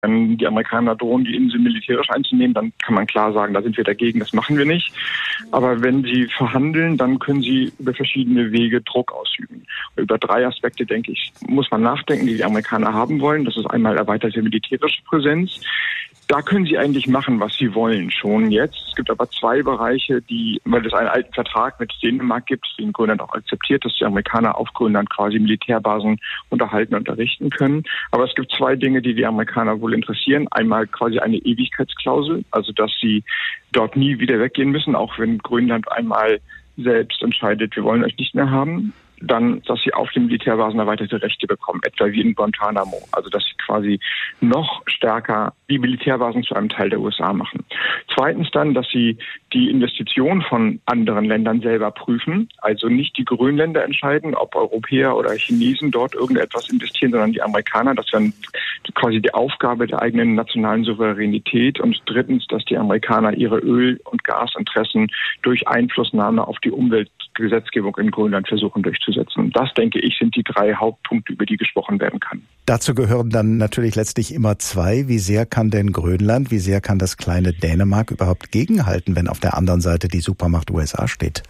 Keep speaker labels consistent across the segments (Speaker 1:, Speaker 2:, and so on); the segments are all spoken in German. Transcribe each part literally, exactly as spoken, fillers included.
Speaker 1: Wenn die Amerikaner drohen, die Insel militärisch einzunehmen, dann kann man klar sagen, da sind wir dagegen, das machen wir nicht. Aber wenn sie verhandeln, dann können sie über verschiedene Wege Druck ausüben. Über drei Aspekte, denke ich, muss man nachdenken, die die Amerikaner haben wollen. Das ist einmal erweiterte militärische Präsenz. Da können sie eigentlich machen, was sie wollen, schon jetzt. Es gibt aber zwei Bereiche, die, weil es einen alten Vertrag mit Dänemark gibt, den Grönland auch akzeptiert, dass die Amerikaner auf Grönland quasi Militärbasen unterhalten und errichten können. Aber es gibt zwei Dinge, die die Amerikaner wohl interessieren. Einmal quasi eine Ewigkeitsklausel, also dass sie dort nie wieder weggehen müssen, auch wenn Grönland einmal selbst entscheidet, wir wollen euch nicht mehr haben. Dann, dass sie auf den Militärbasen erweiterte Rechte bekommen, etwa wie in Guantanamo. Also, dass sie quasi noch stärker die Militärbasen zu einem Teil der U S A machen. Zweitens dann, dass sie die Investitionen von anderen Ländern selber prüfen. Also nicht die Grönländer entscheiden, ob Europäer oder Chinesen dort irgendetwas investieren, sondern die Amerikaner. Das wäre quasi die Aufgabe der eigenen nationalen Souveränität. Und drittens, dass die Amerikaner ihre Öl- und Gasinteressen durch Einflussnahme auf die Umweltgesetzgebung in Grönland versuchen durchzusetzen. Das, denke ich, sind die drei Hauptpunkte, über die gesprochen werden kann.
Speaker 2: Dazu gehören dann natürlich letztlich immer zwei. Wie sehr kann denn Grönland, wie sehr kann das kleine Dänemark überhaupt gegenhalten, wenn auf der anderen Seite die Supermacht U S A steht?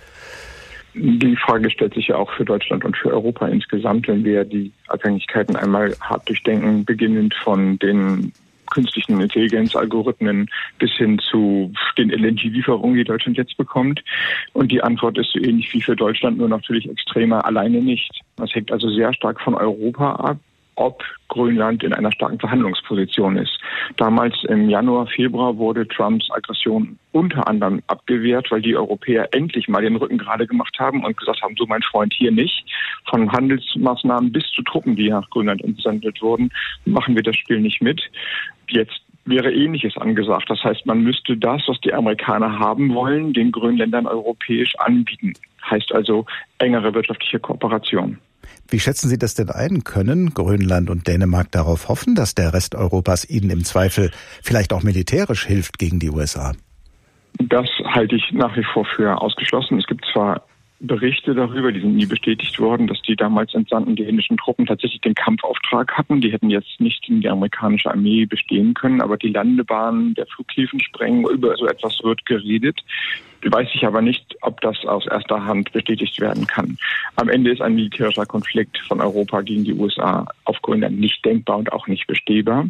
Speaker 1: Die Frage stellt sich ja auch für Deutschland und für Europa insgesamt, wenn wir die Abhängigkeiten einmal hart durchdenken, beginnend von den künstlichen Intelligenz-Algorithmen bis hin zu den L N G-Lieferungen, die Deutschland jetzt bekommt. Und die Antwort ist so ähnlich wie für Deutschland, nur natürlich extremer alleine nicht. Das hängt also sehr stark von Europa ab, ob Grönland in einer starken Verhandlungsposition ist. Damals im Januar, Februar wurde Trumps Aggression unter anderem abgewehrt, weil die Europäer endlich mal den Rücken gerade gemacht haben und gesagt haben, so mein Freund hier nicht. Von Handelsmaßnahmen bis zu Truppen, die nach Grönland entsendet wurden, machen wir das Spiel nicht mit. Jetzt wäre Ähnliches angesagt. Das heißt, man müsste das, was die Amerikaner haben wollen, den Grönländern europäisch anbieten. Heißt also engere wirtschaftliche Kooperation.
Speaker 2: Wie schätzen Sie das denn ein? Können Grönland und Dänemark darauf hoffen, dass der Rest Europas ihnen im Zweifel vielleicht auch militärisch hilft gegen die U S A?
Speaker 1: Das halte ich nach wie vor für ausgeschlossen. Es gibt zwar Berichte darüber, die sind nie bestätigt worden, dass die damals entsandten dänischen Truppen tatsächlich den Kampfauftrag hatten. Die hätten jetzt nicht gegen die amerikanische Armee bestehen können, aber die Landebahnen der Flughäfen sprengen, über so etwas wird geredet. Weiß ich aber nicht, ob das aus erster Hand bestätigt werden kann. Am Ende ist ein militärischer Konflikt von Europa gegen die U S A auf Grönland nicht denkbar und auch nicht bestehbar.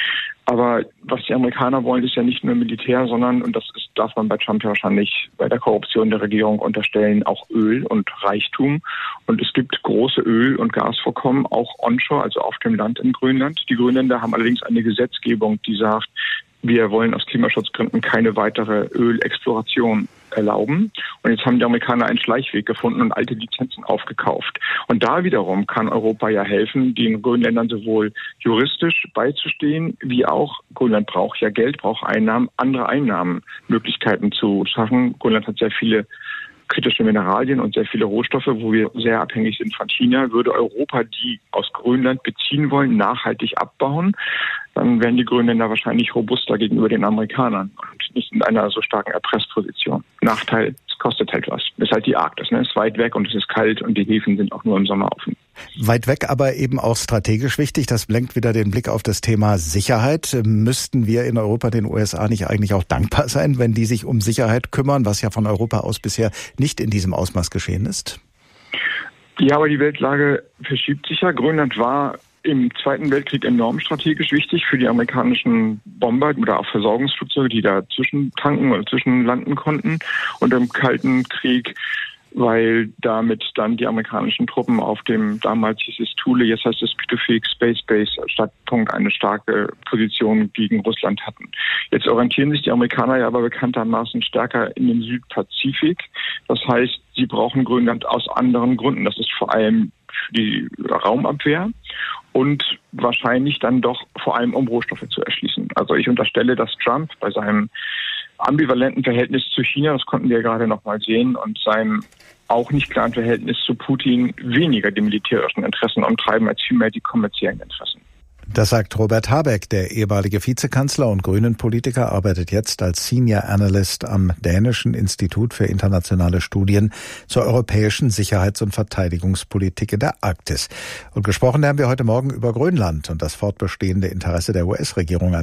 Speaker 1: Aber was die Amerikaner wollen, ist ja nicht nur Militär, sondern, und das ist, darf man bei Trump ja wahrscheinlich bei der Korruption der Regierung unterstellen, auch Öl und Reichtum. Und es gibt große Öl- und Gasvorkommen, auch onshore, also auf dem Land in Grönland. Die Grönländer haben allerdings eine Gesetzgebung, die sagt, wir wollen aus Klimaschutzgründen keine weitere Ölexploration erlauben. Und jetzt haben die Amerikaner einen Schleichweg gefunden und alte Lizenzen aufgekauft. Und da wiederum kann Europa ja helfen, den Grönländern sowohl juristisch beizustehen, wie auch, Grönland braucht ja Geld, braucht Einnahmen, andere Einnahmenmöglichkeiten zu schaffen. Grönland hat sehr viele kritische Mineralien und sehr viele Rohstoffe, wo wir sehr abhängig sind von China. Würde Europa die aus Grönland beziehen wollen, nachhaltig abbauen, dann wären die Grönländer wahrscheinlich robuster gegenüber den Amerikanern und nicht in einer so starken Erpressposition. Nachteil, es kostet halt was. Es ist halt die Arktis, ne? Es ist weit weg und es ist kalt und die Häfen sind auch nur im Sommer offen.
Speaker 2: Weit weg, aber eben auch strategisch wichtig. Das lenkt wieder den Blick auf das Thema Sicherheit. Müssten wir in Europa den U S A nicht eigentlich auch dankbar sein, wenn die sich um Sicherheit kümmern, was ja von Europa aus bisher nicht in diesem Ausmaß geschehen ist?
Speaker 1: Ja, aber die Weltlage verschiebt sich ja. Grönland war im Zweiten Weltkrieg enorm strategisch wichtig für die amerikanischen Bomber oder auch Versorgungsflugzeuge, die da zwischentanken oder zwischenlanden konnten. Und im Kalten Krieg, weil damit dann die amerikanischen Truppen auf dem, damals hieß es Thule, jetzt heißt es Pitufik Space Base Stützpunkt, eine starke Position gegen Russland hatten. Jetzt orientieren sich die Amerikaner ja aber bekanntermaßen stärker in den Südpazifik. Das heißt, sie brauchen Grönland aus anderen Gründen. Das ist vor allem für die Raumabwehr und wahrscheinlich dann doch vor allem, um Rohstoffe zu erschließen. Also ich unterstelle, dass Trump bei seinem ambivalenten Verhältnis zu China, das konnten wir gerade noch mal sehen, und seinem auch nicht klaren Verhältnis zu Putin weniger die militärischen Interessen umtreiben, als vielmehr die kommerziellen Interessen.
Speaker 2: Das sagt Robert Habeck, der ehemalige Vizekanzler und Grünen-Politiker, arbeitet jetzt als Senior Analyst am Dänischen Institut für internationale Studien zur europäischen Sicherheits- und Verteidigungspolitik in der Arktis. Und gesprochen haben wir heute Morgen über Grönland und das fortbestehende Interesse der U S-Regierung an